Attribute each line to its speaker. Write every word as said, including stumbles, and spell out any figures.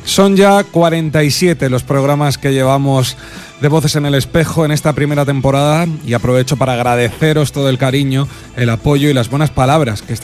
Speaker 1: Son ya cuarenta y siete los programas que llevamos de Voces en el Espejo en esta primera temporada y aprovecho para agradeceros todo el cariño, el apoyo y las buenas palabras que